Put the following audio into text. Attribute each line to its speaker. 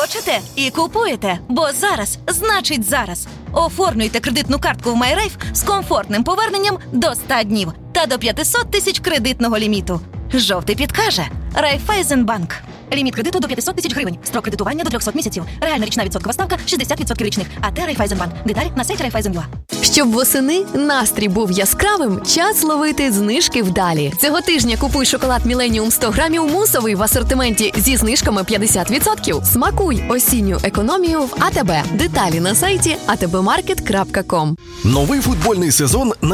Speaker 1: Хочете і купуєте, бо зараз значить зараз. Оформлюйте кредитну картку в MyRafe з комфортним поверненням до 100 днів та до 500 тисяч кредитного ліміту. Жовтий підкаже Райфайзенбанк. Ліміт кредиту до 500 тисяч гривень. Строк кредитування до 300 місяців. Реальна річна відсоткова ставка 60% річних. АТ Райфайзенбанк. Деталі на сайті Райфайзен.ua.
Speaker 2: Щоб восени настрій був яскравим, час ловити знижки вдалі. Цього тижня купуй шоколад Millennium 100 грамів мусовий в асортименті зі знижками 50%. Смакуй осінню економію в АТБ. Деталі на сайті atbmarket.com.
Speaker 3: Новий футбольний сезон